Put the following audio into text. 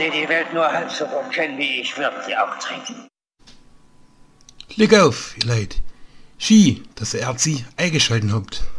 die die Welt nur halb so gut kennen wie ich, würden sie auch trinken. Glück auf, ihr Leid. Schön, dass ihr sie eingeschaltet habt.